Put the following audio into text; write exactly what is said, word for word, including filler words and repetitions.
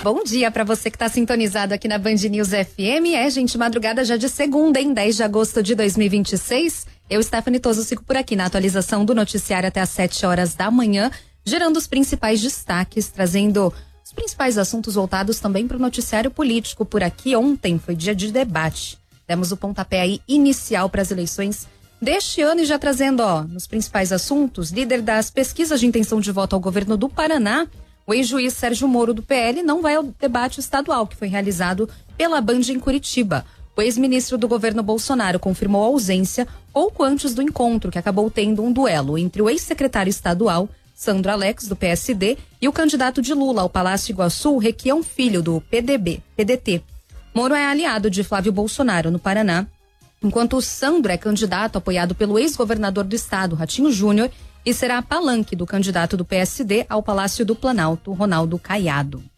Bom dia para você que está sintonizado aqui na Band News F M. É, gente, madrugada já de segunda, hein? dez de agosto de dois mil e vinte e seis. Eu, Stephanie Toso, fico por aqui na atualização do noticiário até às sete horas da manhã, gerando os principais destaques, trazendo os principais assuntos voltados também para o noticiário político por aqui. Ontem foi dia de debate. Demos o pontapé aí inicial para as eleições deste ano e já trazendo, ó, nos principais assuntos, líder das pesquisas de intenção de voto ao governo do Paraná, o ex-juiz Sérgio Moro do P L não vai ao debate estadual que foi realizado pela Band em Curitiba. O ex-ministro do governo Bolsonaro confirmou a ausência pouco antes do encontro, que acabou tendo um duelo entre o ex-secretário estadual, Sandro Alex, do P S D, e o candidato de Lula ao Palácio Iguaçu, Requião Filho, do P D B, P D T. Moro é aliado de Flávio Bolsonaro no Paraná, enquanto o Sandro é candidato apoiado pelo ex-governador do estado, Ratinho Júnior, e será a palanque do candidato do P S D ao Palácio do Planalto, Ronaldo Caiado.